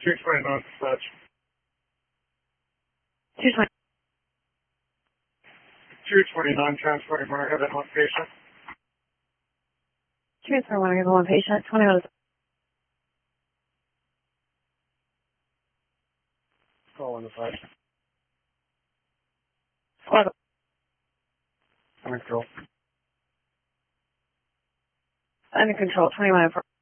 229 dispatch. 220. 229 transporting Margaret and one patient. Transfer 1 to 1 patient. 21. Call in the side. Squad. Under control. Under control. 21.